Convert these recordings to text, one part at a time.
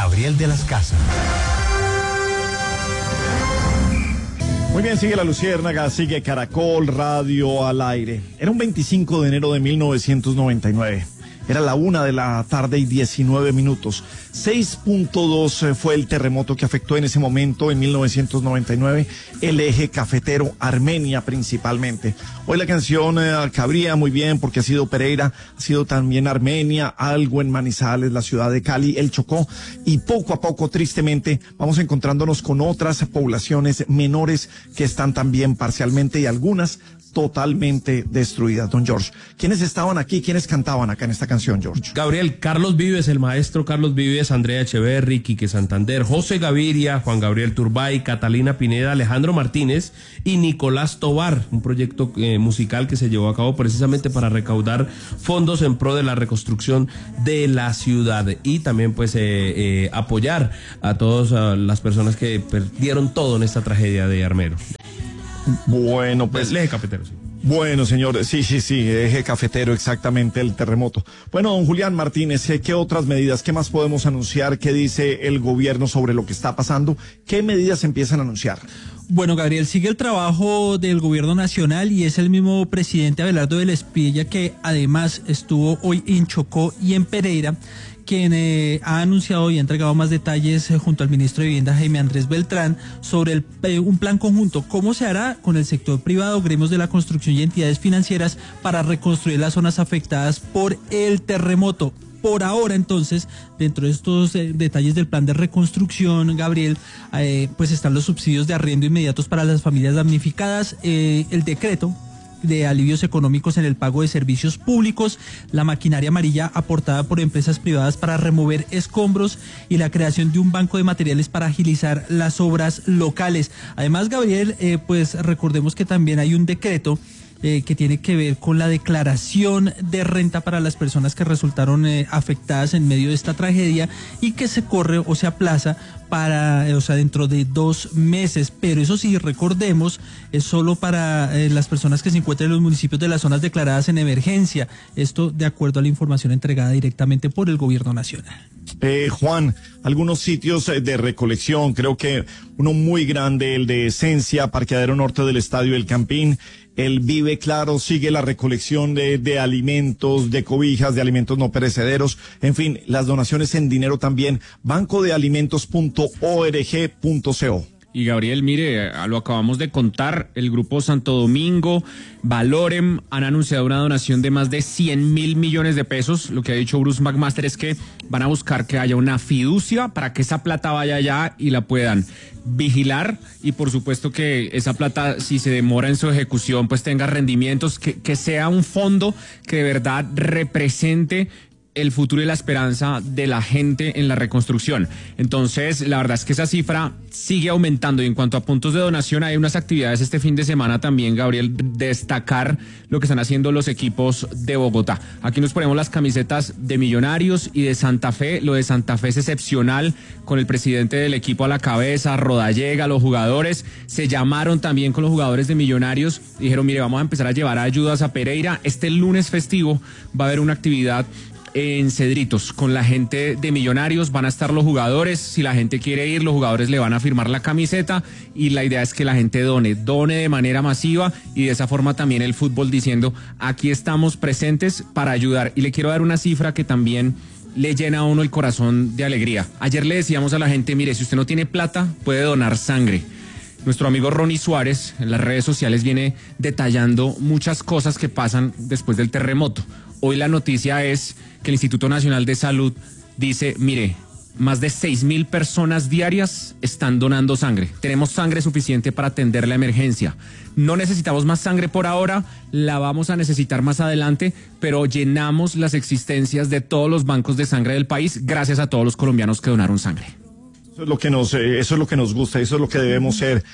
Gabriel de las Casas. Muy bien, sigue La Luciérnaga, sigue Caracol Radio al aire. Era un 25 de enero de 1999. Era la 1:19 p.m. 6.2 fue el terremoto que afectó en ese momento, en 1999, el eje cafetero, Armenia principalmente. Hoy la canción cabría muy bien porque ha sido Pereira, ha sido también Armenia, algo en Manizales, la ciudad de Cali, el Chocó, y poco a poco, tristemente, vamos encontrándonos con otras poblaciones menores que están también parcialmente y algunas totalmente destruidas. Don George, ¿quiénes estaban aquí? ¿Quiénes cantaban acá en esta canción, George? Gabriel, Carlos Vives, el maestro Carlos Vives, Andrea Echeverri, Quique Santander, José Gaviria, Juan Gabriel Turbay, Catalina Pineda, Alejandro Martínez y Nicolás Tobar, un proyecto musical que se llevó a cabo precisamente para recaudar fondos en pro de la reconstrucción de la ciudad y también pues apoyar a todas las personas que perdieron todo en esta tragedia de Armero. Bueno, pues... El eje cafetero, sí. Bueno, señor, sí, eje cafetero, exactamente, el terremoto. Bueno, don Julián Martínez, ¿qué otras medidas, qué más podemos anunciar? ¿Qué dice el gobierno sobre lo que está pasando? ¿Qué medidas empiezan a anunciar? Bueno, Gabriel, sigue el trabajo del gobierno nacional y es el mismo presidente Abelardo del Espriella que además estuvo hoy en Chocó y en Pereira, quien ha anunciado y ha entregado más detalles junto al ministro de Vivienda Jaime Andrés Beltrán sobre un plan conjunto, cómo se hará con el sector privado, gremios de la construcción y entidades financieras para reconstruir las zonas afectadas por el terremoto. Por ahora, entonces, dentro de estos detalles del plan de reconstrucción, Gabriel, pues están los subsidios de arriendo inmediatos para las familias damnificadas, el decreto de alivios económicos en el pago de servicios públicos, la maquinaria amarilla aportada por empresas privadas para remover escombros y la creación de un banco de materiales para agilizar las obras locales. Además, Gabriel, pues recordemos que también hay un decreto que tiene que ver con la declaración de renta para las personas que resultaron afectadas en medio de esta tragedia y que se corre o se aplaza para, dentro de 2 meses, pero eso sí, recordemos, es solo para las personas que se encuentran en los municipios de las zonas declaradas en emergencia, esto de acuerdo a la información entregada directamente por el gobierno nacional. Juan, algunos sitios de recolección, creo que uno muy grande, el de Esencia, Parqueadero Norte del Estadio El Campín, el Vive Claro, sigue la recolección de alimentos, de cobijas, de alimentos no perecederos, en fin, las donaciones en dinero también, bancodealimentos.org.co. Y Gabriel, mire, lo acabamos de contar, el Grupo Santo Domingo, Valorem, han anunciado una donación de más de 100.000 millones de pesos. Lo que ha dicho Bruce McMaster es que van a buscar que haya una fiducia para que esa plata vaya allá y la puedan vigilar y por supuesto que esa plata, si se demora en su ejecución, pues tenga rendimientos, que sea un fondo que de verdad represente el futuro y la esperanza de la gente en la reconstrucción. Entonces, la verdad es que esa cifra sigue aumentando y en cuanto a puntos de donación, hay unas actividades este fin de semana también, Gabriel, destacar lo que están haciendo los equipos de Bogotá. Aquí nos ponemos las camisetas de Millonarios y de Santa Fe. Lo de Santa Fe es excepcional, con el presidente del equipo a la cabeza, Rodallega, los jugadores se llamaron también con los jugadores de Millonarios, dijeron, mire, vamos a empezar a llevar ayudas a Pereira. Este lunes festivo va a haber una actividad en Cedritos con la gente de Millonarios, van a estar los jugadores, si la gente quiere ir, los jugadores le van a firmar la camiseta y la idea es que la gente done de manera masiva y de esa forma también el fútbol diciendo, aquí estamos presentes para ayudar. Y le quiero dar una cifra que también le llena a uno el corazón de alegría. Ayer le decíamos a la gente, mire, si usted no tiene plata, puede donar sangre. Nuestro amigo Ronnie Suárez en las redes sociales viene detallando muchas cosas que pasan después del terremoto. Hoy la noticia es que el Instituto Nacional de Salud dice, mire, más de 6.000 personas diarias están donando sangre. Tenemos sangre suficiente para atender la emergencia. No necesitamos más sangre por ahora, la vamos a necesitar más adelante, pero llenamos las existencias de todos los bancos de sangre del país gracias a todos los colombianos que donaron sangre. Eso es lo que nos gusta, eso es lo que debemos ser,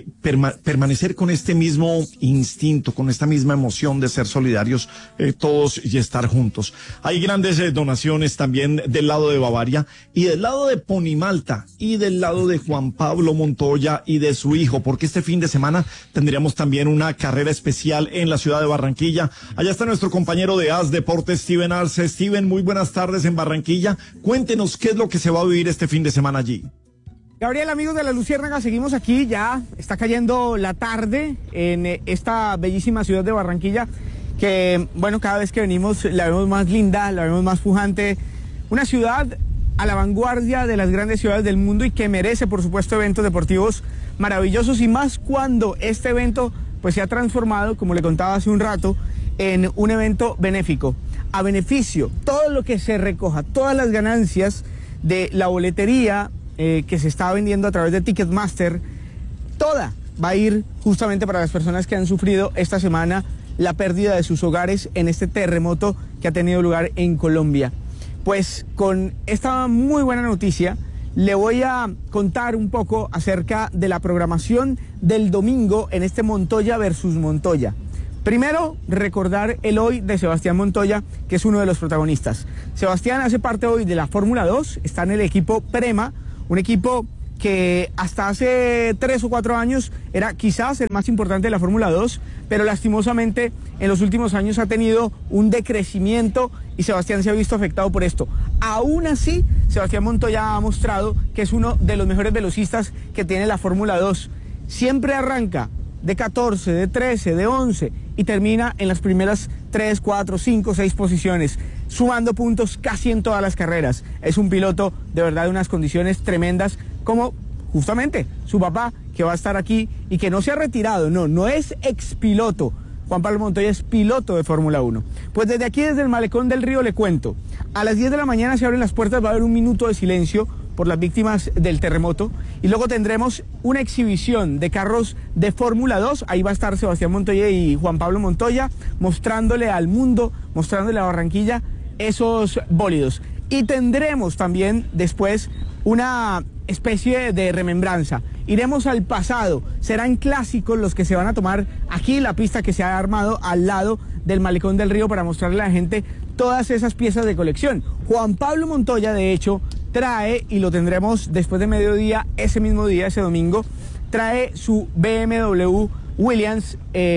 permanecer con este mismo instinto, con esta misma emoción de ser solidarios todos y estar juntos. Hay grandes donaciones también del lado de Bavaria y del lado de Ponimalta y del lado de Juan Pablo Montoya y de su hijo, porque este fin de semana tendríamos también una carrera especial en la ciudad de Barranquilla. Allá está nuestro compañero de AS Deportes, Steven Arce. Steven, muy buenas tardes en Barranquilla. Cuéntenos qué es lo que se va a vivir este fin de semana allí. Gabriel, amigos de La Luciérnaga, seguimos aquí, ya está cayendo la tarde en esta bellísima ciudad de Barranquilla, que, bueno, cada vez que venimos la vemos más linda, la vemos más pujante, una ciudad a la vanguardia de las grandes ciudades del mundo y que merece, por supuesto, eventos deportivos maravillosos, y más cuando este evento pues se ha transformado, como le contaba hace un rato, en un evento benéfico, a beneficio, todo lo que se recoja, todas las ganancias de la boletería que se está vendiendo a través de Ticketmaster, toda va a ir justamente para las personas que han sufrido esta semana la pérdida de sus hogares en este terremoto que ha tenido lugar en Colombia. Pues con esta muy buena noticia le voy a contar un poco acerca de la programación del domingo en este Montoya versus Montoya. Primero, recordar el hoy de Sebastián Montoya, que es uno de los protagonistas. Sebastián hace parte hoy de la Fórmula 2, está en el equipo Prema, un equipo que hasta hace 3 o 4 años era quizás el más importante de la Fórmula 2, pero lastimosamente en los últimos años ha tenido un decrecimiento y Sebastián se ha visto afectado por esto. Aún así, Sebastián Montoya ha mostrado que es uno de los mejores velocistas que tiene la Fórmula 2. Siempre arranca de 14, de 13, de 11 y termina en las primeras 3, 4, 5, 6 posiciones, sumando puntos casi en todas las carreras. Es un piloto de verdad de unas condiciones tremendas, como justamente su papá, que va a estar aquí y que no se ha retirado, no es expiloto. Juan Pablo Montoya es piloto de Fórmula 1. Pues desde aquí, desde el Malecón del Río, le cuento. A las 10 de la mañana se abren las puertas, va a haber un minuto de silencio por las víctimas del terremoto, y luego tendremos una exhibición de carros de Fórmula 2, ahí va a estar Sebastián Montoya y Juan Pablo Montoya, mostrándole al mundo, mostrándole a Barranquilla esos bólidos. Y tendremos también después una especie de remembranza. Iremos al pasado, serán clásicos los que se van a tomar aquí, la pista que se ha armado al lado del Malecón del Río, para mostrarle a la gente todas esas piezas de colección. Juan Pablo Montoya, de hecho, trae, y lo tendremos después de mediodía, ese mismo día, ese domingo, trae su BMW Williams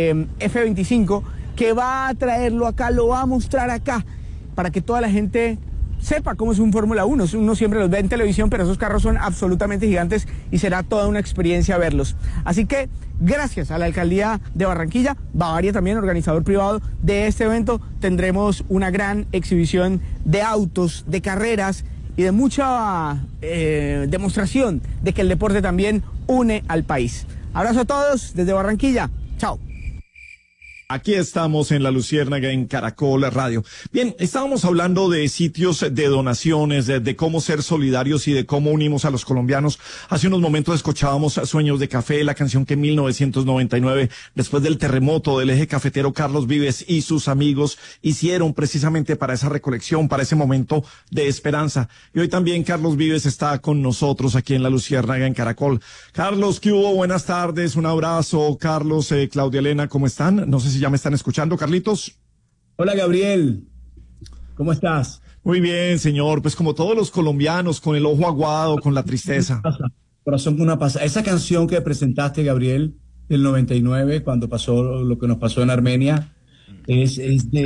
F25, que va a traerlo acá, lo va a mostrar acá, para que toda la gente sepa cómo es un Fórmula 1. Uno siempre los ve en televisión, pero esos carros son absolutamente gigantes y será toda una experiencia verlos. Así que, gracias a la Alcaldía de Barranquilla, Bavaria también, organizador privado de este evento, tendremos una gran exhibición de autos, de carreras y de mucha demostración de que el deporte también une al país. Abrazo a todos desde Barranquilla. Chao. Aquí estamos en La Luciérnaga, en Caracol Radio. Bien, estábamos hablando de sitios de donaciones, de cómo ser solidarios y de cómo unimos a los colombianos. Hace unos momentos escuchábamos Sueños de Café, la canción que en 1999, después del terremoto del eje cafetero, Carlos Vives y sus amigos hicieron precisamente para esa recolección, para ese momento de esperanza. Y hoy también Carlos Vives está con nosotros aquí en La Luciérnaga, en Caracol. Carlos, ¿qué hubo? Buenas tardes, un abrazo. Carlos, Claudia Elena, ¿cómo están? No sé si ya me están escuchando, Carlitos. Hola, Gabriel. ¿Cómo estás? Muy bien, señor. Pues como todos los colombianos, con el ojo aguado, con la tristeza. Corazón con una pasa. Esa canción que presentaste, Gabriel, del 99, cuando pasó lo que nos pasó en Armenia, es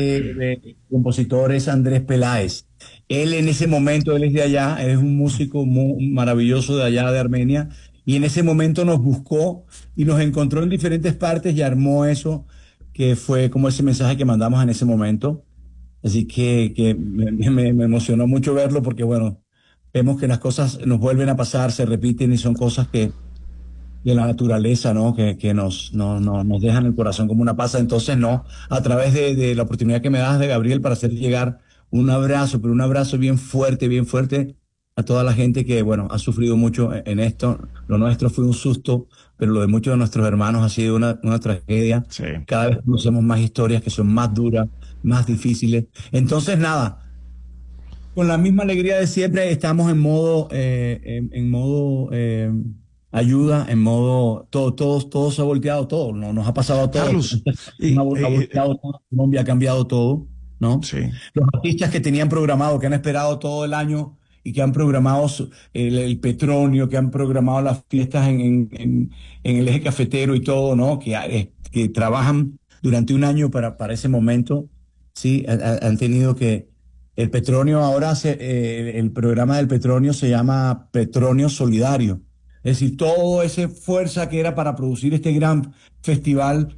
de compositores Andrés Peláez. Él en ese momento, él es de allá, es un músico muy maravilloso de allá de Armenia, y en ese momento nos buscó y nos encontró en diferentes partes y armó eso, que fue como ese mensaje que mandamos en ese momento. Así que me emocionó mucho verlo, porque bueno, vemos que las cosas nos vuelven a pasar, se repiten, y son cosas que de la naturaleza, ¿no? Que nos dejan el corazón como una pasa. Entonces, no, a través de la oportunidad que me das, de Gabriel, para hacer llegar un abrazo, pero un abrazo bien fuerte a toda la gente que, bueno, ha sufrido mucho en esto. Lo nuestro fue un susto, pero lo de muchos de nuestros hermanos ha sido una tragedia. Sí. Cada vez conocemos más historias que son más duras, más difíciles. Entonces, nada, Con la misma alegría de siempre, estamos en modo, ayuda, en modo, todo se ha volteado todo, ¿no? Nos ha pasado todo. Carlos, Ha volteado todo, Colombia ha cambiado todo, ¿no? sí. Los artistas que tenían programado, que han esperado todo el año y que han programado el Petronio, que han programado las fiestas en el eje cafetero y todo, ¿no? Que trabajan durante un año para ese momento, sí, han tenido que... El Petronio ahora, el programa del Petronio se llama Petronio Solidario. Es decir, toda esa fuerza que era para producir este gran festival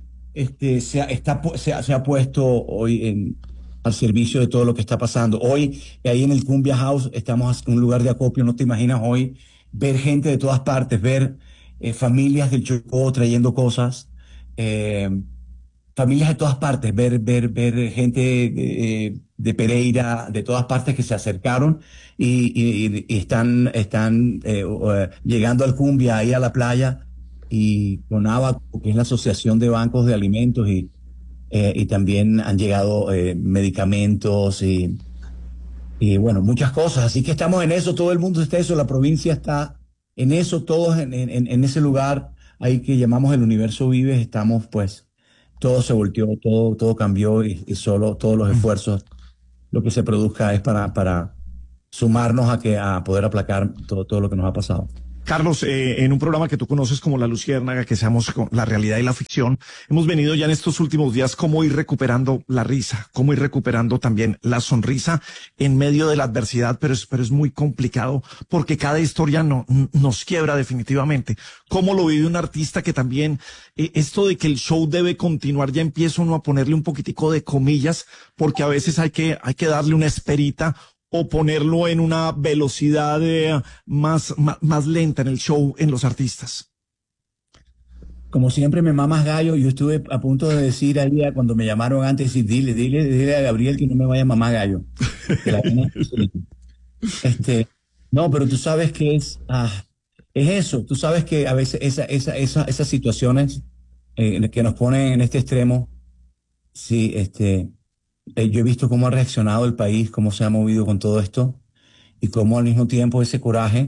se ha puesto hoy al servicio de todo lo que está pasando. Hoy, ahí en el Cumbia House, estamos en un lugar de acopio, no te imaginas hoy ver gente de todas partes, ver familias del Chocó trayendo cosas, familias de todas partes, ver gente de Pereira, de todas partes que se acercaron y están llegando al Cumbia, ahí a la playa, y con ABACO, que es la Asociación de Bancos de Alimentos, y también han llegado medicamentos y bueno, muchas cosas. Así que estamos en eso, todo el mundo está en eso, la provincia está en eso, todos en ese lugar ahí que llamamos el Universo Vives, estamos pues, todo se volteó, todo cambió y solo todos los esfuerzos, lo que se produzca es para sumarnos a poder aplacar todo lo que nos ha pasado. Carlos, en un programa que tú conoces como La Luciérnaga, que seamos con la realidad y la ficción, hemos venido ya en estos últimos días cómo ir recuperando la risa, cómo ir recuperando también la sonrisa en medio de la adversidad, pero es muy complicado porque cada historia nos quiebra definitivamente. ¿Cómo lo vive un artista que también esto de que el show debe continuar, ya empieza uno a ponerle un poquitico de comillas, porque a veces hay que darle una esperita o ponerlo en una velocidad más lenta en el show, en los artistas? Como siempre me mamas gallo, yo estuve a punto de decir al día cuando me llamaron antes, y dile a Gabriel que no me vaya a mamar gallo. Que la vaina no, pero tú sabes que es eso, tú sabes que a veces esas situaciones que nos ponen en este extremo, sí, yo he visto cómo ha reaccionado el país, cómo se ha movido con todo esto y cómo al mismo tiempo ese coraje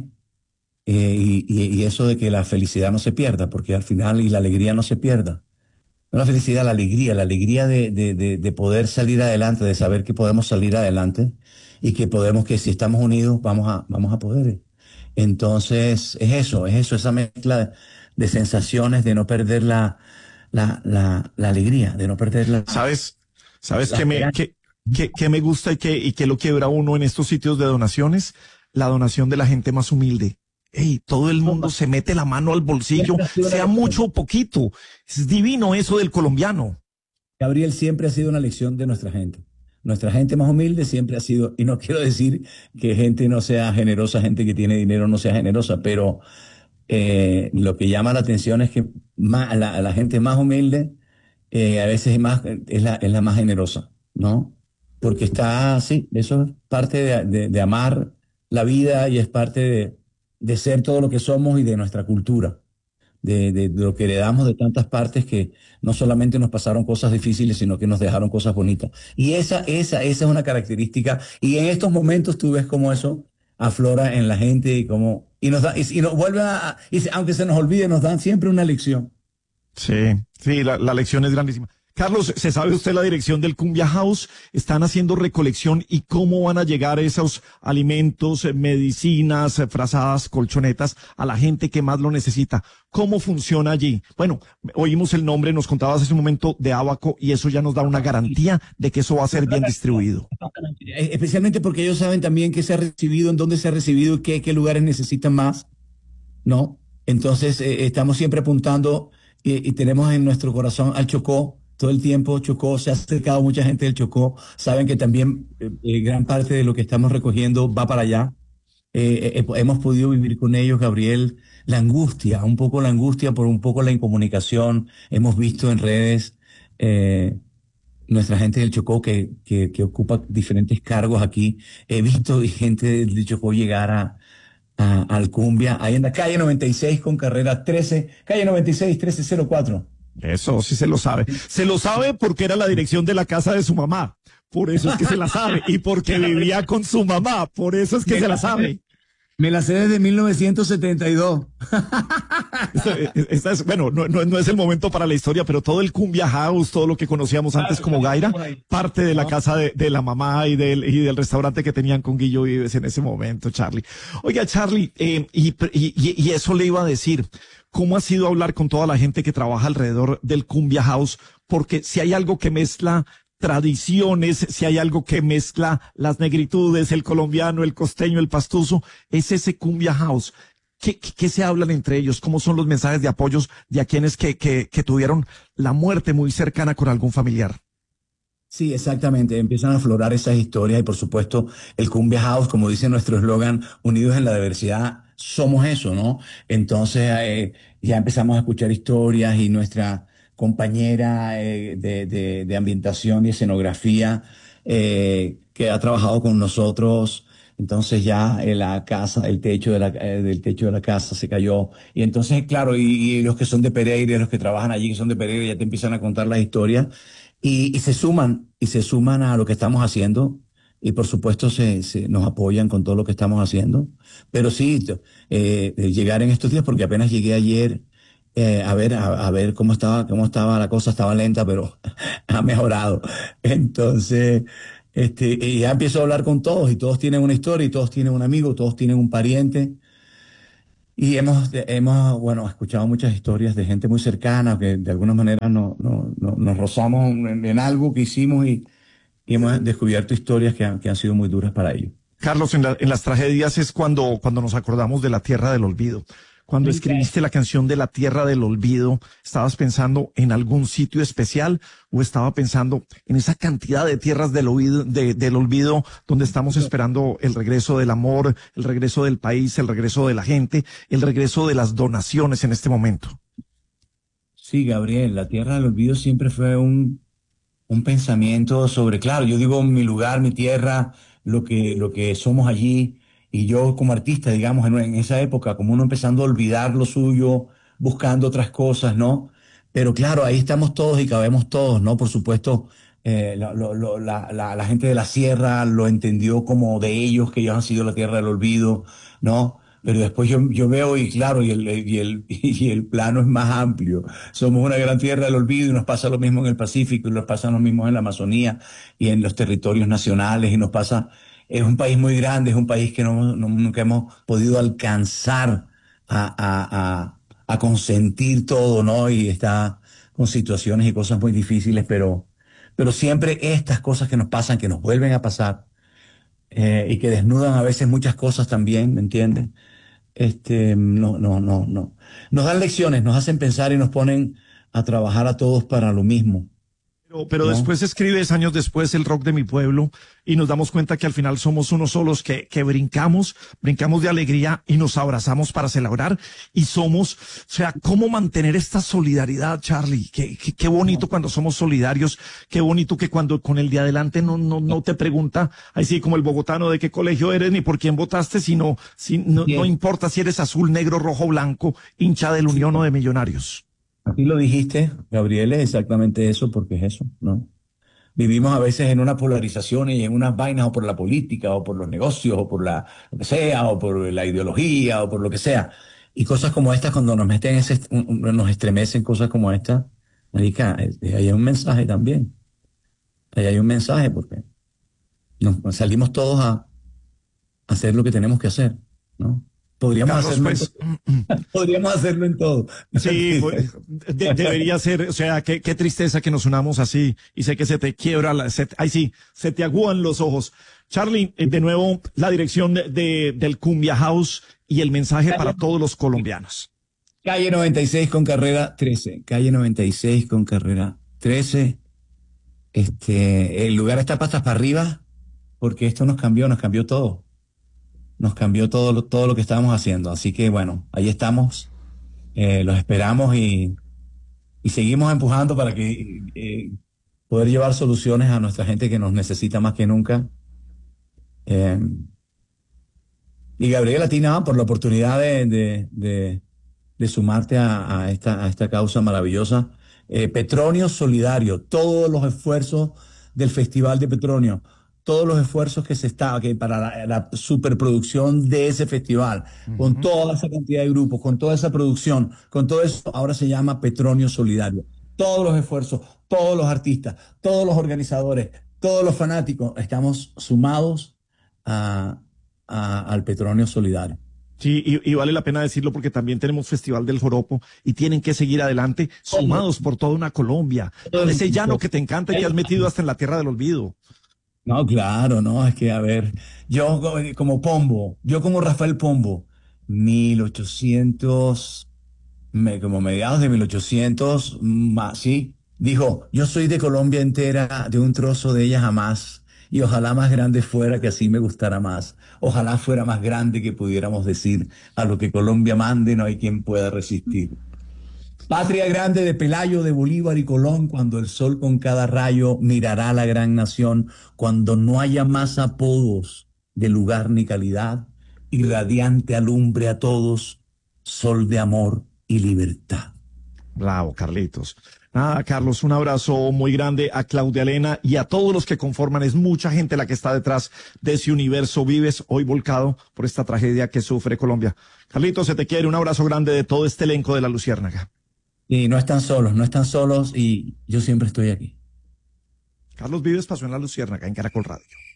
y eso de que la felicidad no se pierda, porque al final y la alegría no se pierda. No la felicidad, la alegría de poder salir adelante, de saber que podemos salir adelante y que si estamos unidos vamos a poder. Entonces es eso, esa mezcla de sensaciones, de no perder la alegría, de no perder la... ¿Sabes qué me gusta y que lo quiebra uno en estos sitios de donaciones? La donación de la gente más humilde. Ey, todo el mundo se mete la mano al bolsillo, sea mucho o poquito. Es divino eso del colombiano. Gabriel, siempre ha sido una lección de nuestra gente. Nuestra gente más humilde siempre ha sido, y no quiero decir que gente no sea generosa, gente que tiene dinero no sea generosa, pero lo que llama la atención es que la gente más humilde a veces es la más generosa, ¿no? Porque sí, eso es parte de amar la vida y es parte de ser todo lo que somos y de nuestra cultura, de lo que heredamos de tantas partes que no solamente nos pasaron cosas difíciles, sino que nos dejaron cosas bonitas. Y esa es una característica, y en estos momentos tú ves cómo eso aflora en la gente y nos vuelve aunque se nos olvide, nos dan siempre una lección. Sí, la lección es grandísima. Carlos, ¿se sabe usted la dirección del Cumbia House? ¿Están haciendo recolección y cómo van a llegar esos alimentos, medicinas, frazadas, colchonetas a la gente que más lo necesita? ¿Cómo funciona allí? Bueno, oímos el nombre, nos contabas hace un momento de ABACO y eso ya nos da una garantía de que eso va a ser bien distribuido. Especialmente porque ellos saben también qué se ha recibido, en dónde se ha recibido y qué lugares necesitan más, ¿no? Entonces, estamos siempre apuntando y tenemos en nuestro corazón al Chocó. Todo el tiempo Chocó, se ha acercado mucha gente del Chocó, saben que también gran parte de lo que estamos recogiendo va para allá. Hemos podido vivir con ellos, Gabriel, un poco la angustia por un poco la incomunicación. Hemos visto en redes nuestra gente del Chocó que ocupa diferentes cargos aquí. He visto gente del Chocó llegar al Cumbia, ahí en la calle 96 con carrera 13, calle 96, 1304. Eso sí se lo sabe. Se lo sabe porque era la dirección de la casa de su mamá. por eso es que se la sabe. Y porque vivía con su mamá, por eso es que se la sabe. Me la sé desde 1972. Bueno, no es el momento para la historia, pero todo el Cumbia House, todo lo que conocíamos antes como Gaira, parte de la casa de la mamá y del restaurante que tenían con Guillo Vives en ese momento, Charlie. Oiga, Charlie, y eso le iba a decir, ¿cómo ha sido hablar con toda la gente que trabaja alrededor del Cumbia House? Porque si hay algo que mezcla tradiciones, si hay algo que mezcla las negritudes, el colombiano, el costeño, el pastuso, es ese Cumbia House. ¿Qué se hablan entre ellos? ¿Cómo son los mensajes de apoyos de a quienes que tuvieron la muerte muy cercana con algún familiar? Sí, exactamente. Empiezan a aflorar esas historias y, por supuesto, el Cumbia House, como dice nuestro eslogan, unidos en la diversidad, somos eso, ¿no? Entonces, ya empezamos a escuchar historias y nuestra compañera de ambientación y escenografía que ha trabajado con nosotros. Entonces ya la casa, el techo del techo de la casa se cayó. Y entonces, claro, y los que son de Pereira, los que trabajan allí, que son de Pereira, ya te empiezan a contar las historias y se suman a lo que estamos haciendo. Y por supuesto nos apoyan con todo lo que estamos haciendo. Pero sí, llegar en estos días, porque apenas llegué ayer, a ver cómo estaba la cosa. Estaba lenta, pero ha mejorado. Entonces, y ya empiezo a hablar con todos y todos tienen una historia y todos tienen un amigo, todos tienen un pariente. Y hemos escuchado muchas historias de gente muy cercana que de alguna manera nos rozamos en algo que hicimos y hemos descubierto historias que han sido muy duras para ellos. Carlos, en las tragedias es cuando nos acordamos de la tierra del olvido. Cuando escribiste la canción de la tierra del olvido, ¿estabas pensando en algún sitio especial o estaba pensando en esa cantidad de tierras del olvido donde estamos esperando el regreso del amor, el regreso del país, el regreso de la gente, el regreso de las donaciones en este momento? Sí, Gabriel, la tierra del olvido siempre fue un pensamiento sobre, claro, yo digo mi lugar, mi tierra, lo que somos allí. Y yo como artista, digamos, en esa época, como uno empezando a olvidar lo suyo, buscando otras cosas, ¿no? Pero claro, ahí estamos todos y cabemos todos, ¿no? Por supuesto, la gente de la sierra lo entendió como de ellos, que ellos han sido la tierra del olvido, ¿no? Pero después yo veo y claro, y el plano es más amplio. Somos una gran tierra del olvido y nos pasa lo mismo en el Pacífico, y nos pasa lo mismo en la Amazonía y en los territorios nacionales, y nos pasa. Es un país muy grande, es un país que nunca hemos podido alcanzar a consentir todo, ¿no? Y está con situaciones y cosas muy difíciles, pero siempre estas cosas que nos pasan, que nos vuelven a pasar, y que desnudan a veces muchas cosas también, ¿me entiendes? No. Nos dan lecciones, nos hacen pensar y nos ponen a trabajar a todos para lo mismo. Pero ¿no? Después escribes, años después, el rock de mi pueblo y nos damos cuenta que al final somos unos solos que brincamos de alegría y nos abrazamos para celebrar y somos, o sea, ¿cómo mantener esta solidaridad, Charlie? Qué bonito cuando somos solidarios, qué bonito que cuando con el de adelante no te pregunta, así como el bogotano de qué colegio eres ni por quién votaste, sino no importa si eres azul, negro, rojo, blanco, hincha del Unión o de Millonarios. Aquí lo dijiste, Gabriel, es exactamente eso, porque es eso, ¿no? Vivimos a veces en una polarización y en unas vainas, o por la política, o por los negocios, o por lo que sea, o por la ideología, o por lo que sea. Y cosas como estas, cuando nos meten nos estremecen cosas como estas, marica, ahí hay un mensaje también. Ahí hay un mensaje, porque nos salimos todos a hacer lo que tenemos que hacer, ¿no? Podríamos hacerlo en todo. Sí, debería ser, o sea, qué tristeza que nos unamos así y sé que se te quiebra, se te agúan los ojos. Charlie, de nuevo, la dirección del Cumbia House y el mensaje para todos los colombianos. Calle 96 con carrera 13. Calle 96 con carrera 13. El lugar está patas para arriba porque esto nos cambió todo. Nos cambió todo lo que estábamos haciendo. Así que bueno, ahí estamos. Los esperamos y seguimos empujando para que poder llevar soluciones a nuestra gente que nos necesita más que nunca. Y Gabriela, a ti nada, por la oportunidad de sumarte a esta causa maravillosa. Petronio Solidario, todos los esfuerzos del Festival de Petronio, todos los esfuerzos que para la superproducción de ese festival, con toda esa cantidad de grupos, con toda esa producción, con todo eso, ahora se llama Petronio Solidario. Todos los esfuerzos, todos los artistas, todos los organizadores, todos los fanáticos, estamos sumados al Petronio Solidario. Sí, y vale la pena decirlo porque también tenemos Festival del Joropo y tienen que seguir adelante, sumados por toda una Colombia, con ese llano que te encanta y que has metido hasta en la tierra del olvido. No, claro, no, es que a ver, yo como Pombo, yo como Rafael Pombo, 1800, como mediados de 1800, más, sí, dijo, yo soy de Colombia entera, de un trozo de ella jamás, y ojalá más grande fuera que así me gustara más, ojalá fuera más grande que pudiéramos decir, a lo que Colombia mande no hay quien pueda resistir. Patria grande de Pelayo, de Bolívar y Colón, cuando el sol con cada rayo mirará a la gran nación, cuando no haya más apodos de lugar ni calidad, y radiante alumbre a todos, sol de amor y libertad. Bravo, Carlitos. Nada, Carlos, un abrazo muy grande a Claudia Elena y a todos los que conforman. Es mucha gente la que está detrás de ese universo Vives, hoy volcado por esta tragedia que sufre Colombia. Carlitos, se te quiere. Un abrazo grande de todo este elenco de La Luciérnaga. Y no están solos y yo siempre estoy aquí. Carlos Vives pasó en La Luciérnaga, en Caracol Radio.